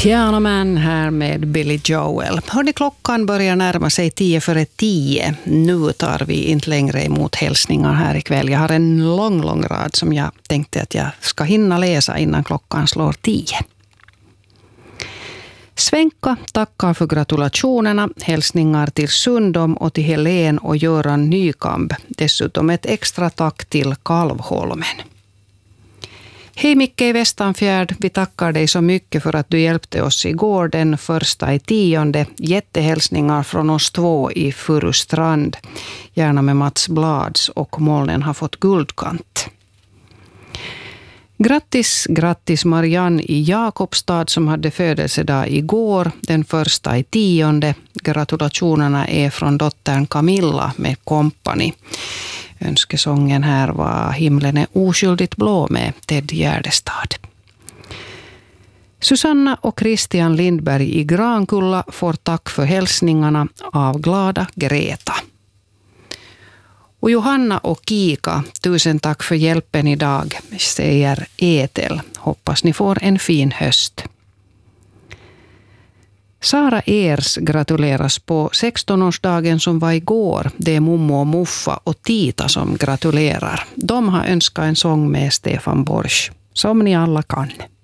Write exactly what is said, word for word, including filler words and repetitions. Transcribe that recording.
Piano Man här med Billy Joel. Hörde, klockan börjar närma sig tio före tio. Nu tar vi inte längre emot hälsningar här ikväll. Jag har en lång, lång rad som jag tänkte att jag ska hinna läsa innan klockan slår tio. Svenka tackar för gratulationerna, hälsningar till Sundom och till Helen och Göran Nykamp. Dessutom ett extra tack till Kalvholmen. Hej Micke i Västanfjärd, vi tackar dig så mycket för att du hjälpte oss igår den första i tionde. Jättehälsningar från oss två i Furustrand. Gärna med Mats Blads och molnen har fått guldkant. Grattis, grattis Marianne i Jakobstad som hade födelsedag igår den första i tionde. Gratulationerna är från dottern Camilla med kompani. Önskesången här var Himlen är oskyldigt blå med Ted Gärdestad. Susanna och Christian Lindberg i Grankulla får tack för hälsningarna av glada Greta. Och Johanna och Kika, tusen tack för hjälpen idag, säger Etel. Hoppas ni får en fin höst. Sara Ers gratuleras på sextonårsdagen som var igår. Det är Mommo och Muffa och Tita som gratulerar. De har önskat en sång med Stefan Borsch, som ni alla kan.